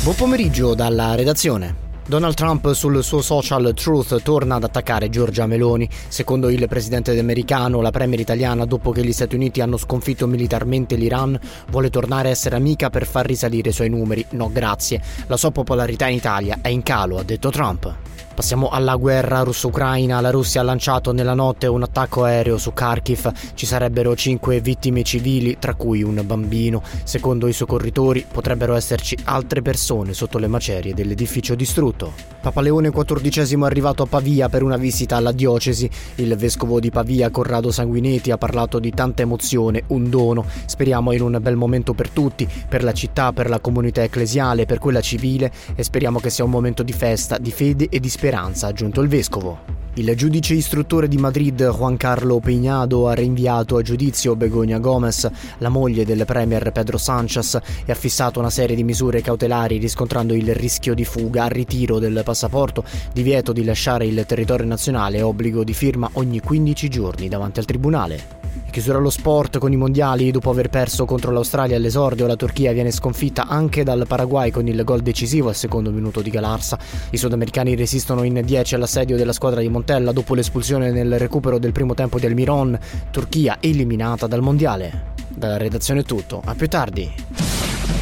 Buon pomeriggio dalla redazione. Donald Trump sul suo social Truth torna ad attaccare Giorgia Meloni. Secondo il presidente americano, la premier italiana, dopo che gli Stati Uniti hanno sconfitto militarmente l'Iran, vuole tornare a essere amica per far risalire i suoi numeri. No grazie, la sua popolarità in Italia è in calo, ha detto Trump. Passiamo alla guerra russo-ucraina. La Russia ha lanciato nella notte un attacco aereo su Kharkiv. Ci sarebbero 5 vittime civili, tra cui un bambino. Secondo i soccorritori potrebbero esserci altre persone sotto le macerie dell'edificio distrutto. Papa Leone XIV è arrivato a Pavia per una visita alla diocesi. Il vescovo di Pavia, Corrado Sanguinetti, ha parlato di tanta emozione, un dono. Speriamo in un bel momento per tutti, per la città, per la comunità ecclesiale, per quella civile, e speriamo che sia un momento di festa, di fede e di speranza, ha aggiunto il vescovo. Il giudice istruttore di Madrid, Juan Carlo Peñado, ha rinviato a giudizio Begoña Gómez, la moglie del premier Pedro Sánchez, e ha fissato una serie di misure cautelari riscontrando il rischio di fuga, ritiro del passaporto, divieto di lasciare il territorio nazionale e obbligo di firma ogni 15 giorni davanti al tribunale. Chiusura allo sport con i mondiali. Dopo aver perso contro l'Australia all'esordio, la Turchia viene sconfitta anche dal Paraguay con il gol decisivo al secondo minuto di Galarza. I sudamericani resistono in 10 all'assedio della squadra di Montella dopo l'espulsione nel recupero del primo tempo di Almiron. Turchia eliminata dal mondiale. Dalla redazione è tutto, a più tardi.